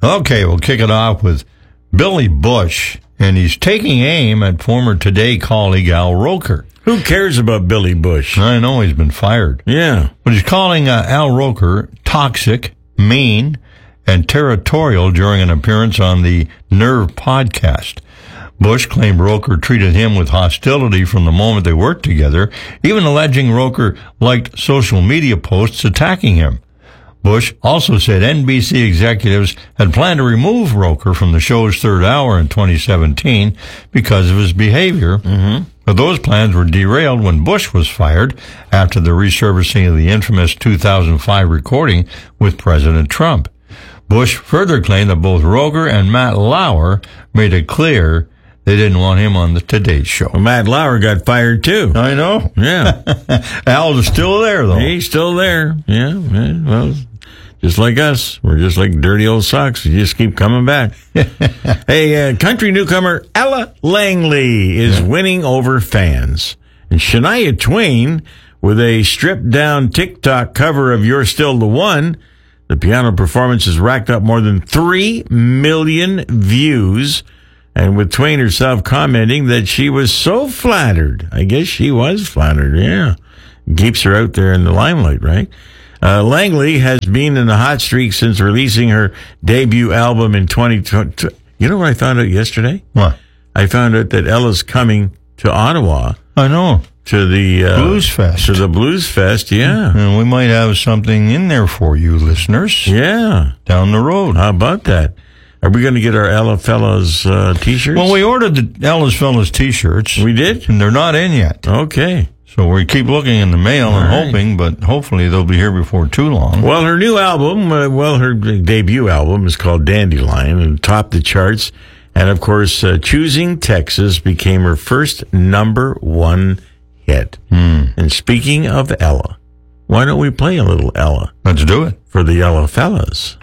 Okay, we'll kick it off with Billy Bush, and he's taking aim at former Today colleague Al Roker. Who cares about Billy Bush? I know he's been fired. Yeah. But he's calling Al Roker toxic, mean, and territorial during an appearance on the Nerve podcast. Bush claimed Roker treated him with hostility from the moment they worked together, even alleging Roker liked social media posts attacking him. Bush also said NBC executives had planned to remove Roker from the show's third hour in 2017 because of his behavior, but those plans were derailed when Bush was fired after the resurfacing of the infamous 2005 recording with President Trump. Bush further claimed that both Roker and Matt Lauer made it clear they didn't want him on the Today Show. Well, Matt Lauer got fired, too. I know. Yeah. Al's still there, though. He's still there. Yeah. Well, just like us. We're just like dirty old socks. You just keep coming back. Hey, country newcomer Ella Langley is winning over fans. And Shania Twain, with a stripped-down TikTok cover of You're Still the One, the piano performance has racked up more than 3 million views. And with Twain herself commenting that she was so flattered. I guess she was flattered, yeah. Keeps her out there in the limelight, right? Langley has been in the hot streak since releasing her debut album in 2020. You know what I found out yesterday? What? I found out that Ella's coming to Ottawa. I know. To the Blues Fest. To the Blues Fest, yeah. And we might have something in there for you, listeners. Yeah. Down the road. How about that? Are we going to get our Ella Fellas T-shirts? Well, we ordered the Ella's Fellas T-shirts. We did? And they're not in yet. Okay. So we keep looking in the mail and hoping, but hopefully they'll be here before too long. Well, her new album, her debut album is called Dandelion and topped the charts. And, of course, Choosing Texas became her first #1 hit. And speaking of Ella, why don't we play a little Ella? Let's do it. For the Ella Fellas.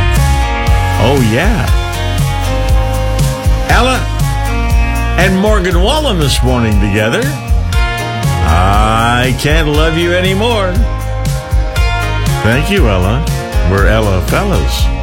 Oh, yeah. Ella and Morgan Wallen this morning together. I Can't Love You Anymore. Thank you, Ella. We're Ella Fellas.